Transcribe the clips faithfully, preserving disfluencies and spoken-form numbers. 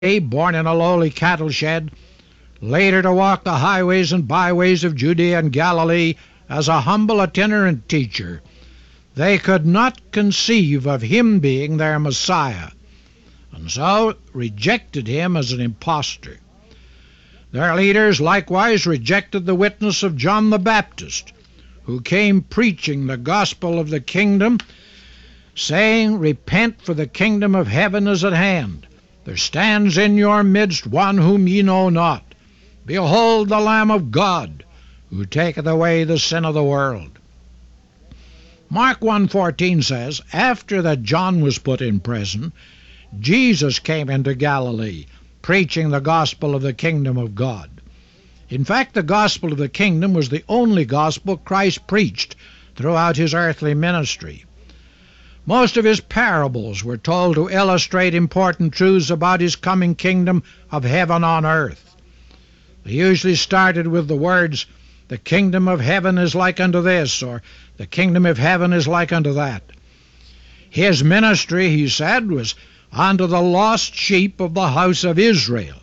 born in a lowly cattle shed, later to walk the highways and byways of Judea and Galilee as a humble itinerant teacher, they could not conceive of him being their Messiah, and so rejected him as an impostor. Their leaders likewise rejected the witness of John the Baptist, who came preaching the gospel of the kingdom, saying, "Repent, for the kingdom of heaven is at hand. There stands in your midst one whom ye know not. Behold the Lamb of God, who taketh away the sin of the world." Mark one fourteen says, "After that John was put in prison, Jesus came into Galilee, preaching the gospel of the kingdom of God." In fact, the gospel of the kingdom was the only gospel Christ preached throughout his earthly ministry. Most of his parables were told to illustrate important truths about his coming kingdom of heaven on earth. They usually started with the words, "The kingdom of heaven is like unto this," or "The kingdom of heaven is like unto that." His ministry, he said, was unto the lost sheep of the house of Israel.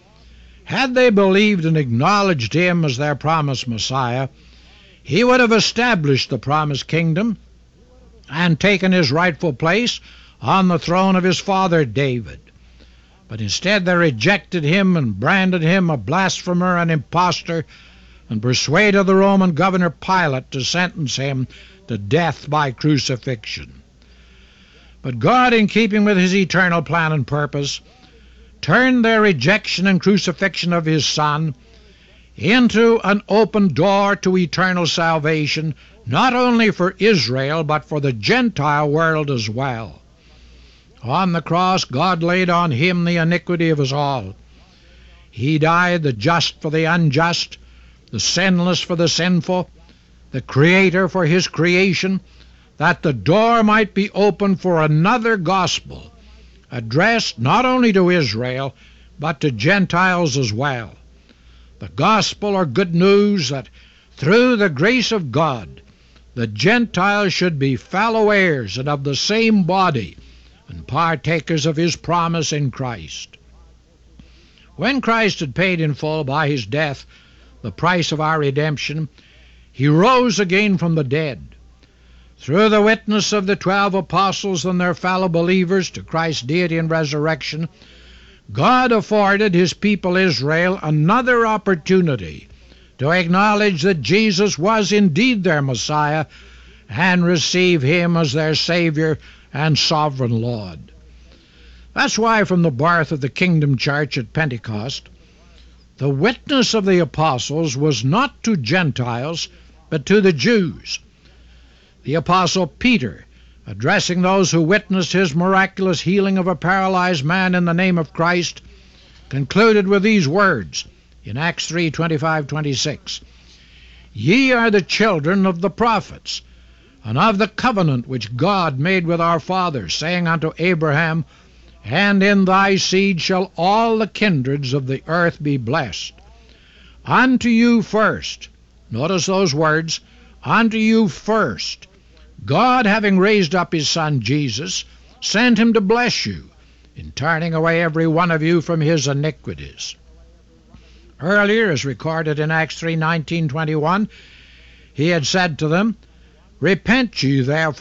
Had they believed and acknowledged him as their promised Messiah, he would have established the promised kingdom and taken his rightful place on the throne of his father David. But instead they rejected him and branded him a blasphemer and impostor, and persuaded the Roman governor Pilate to sentence him to death by crucifixion. But God, in keeping with his eternal plan and purpose, turned their rejection and crucifixion of his Son into an open door to eternal salvation, not only for Israel but for the Gentile world as well. On the cross God laid on him the iniquity of us all. He died the just for the unjust, the sinless for the sinful, the Creator for his creation, that the door might be opened for another gospel, addressed not only to Israel but to Gentiles as well. The gospel or good news that through the grace of God the Gentiles should be fellow heirs and of the same body and partakers of his promise in Christ. When Christ had paid in full by his death the price of our redemption, he rose again from the dead. Through the witness of the twelve apostles and their fellow believers to Christ's deity and resurrection, God afforded his people Israel another opportunity to acknowledge that Jesus was indeed their Messiah and receive him as their Savior and sovereign Lord. That's why from the birth of the Kingdom Church at Pentecost, the witness of the apostles was not to Gentiles but to the Jews. The apostle Peter, addressing those who witnessed his miraculous healing of a paralyzed man in the name of Christ, concluded with these words in Acts three twenty-five to twenty-six, "Ye are the children of the prophets, and of the covenant which God made with our fathers, saying unto Abraham, And in thy seed shall all the kindreds of the earth be blessed. Unto you first," notice those words, "unto you first, God, having raised up his Son Jesus, sent him to bless you, in turning away every one of you from his iniquities." Earlier, as recorded in Acts three nineteen to twenty-one, he had said to them, "Repent ye therefore